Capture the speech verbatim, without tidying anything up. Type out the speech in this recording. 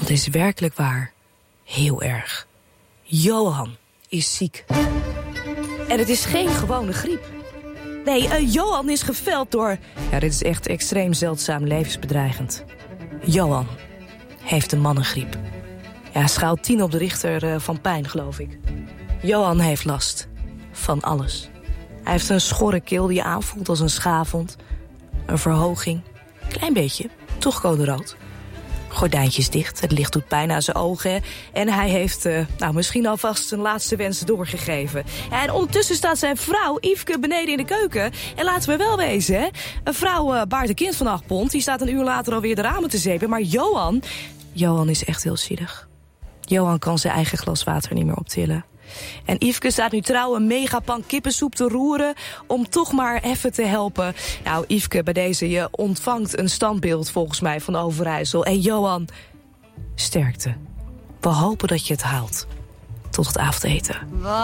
het is werkelijk waar heel erg. Johan is ziek. En het is geen gewone griep. Nee, uh, Johan is geveld door... Ja, dit is echt extreem zeldzaam levensbedreigend. Johan heeft de mannengriep. Ja, schaal tien op de richter uh, van pijn, geloof ik. Johan heeft last van alles. Hij heeft een schorre keel die aanvoelt als een schaafwond. Een verhoging. Klein beetje, toch code rood. Gordijntjes dicht, het licht doet pijn aan zijn ogen. En hij heeft uh, nou, misschien alvast zijn laatste wens doorgegeven. Ja, en ondertussen staat zijn vrouw, Yveske, beneden in de keuken. En laten we wel wezen, hè. Een vrouw uh, baart een kind van acht pond. Die staat een uur later alweer de ramen te zeepen. Maar Johan, Johan is echt heel zielig. Johan kan zijn eigen glas water niet meer optillen. En Yveske staat nu trouw een megapan kippensoep te roeren om toch maar even te helpen. Nou, Yveske, bij deze, je ontvangt een standbeeld volgens mij van Overijssel. En Johan, sterkte. We hopen dat je het haalt tot het avondeten.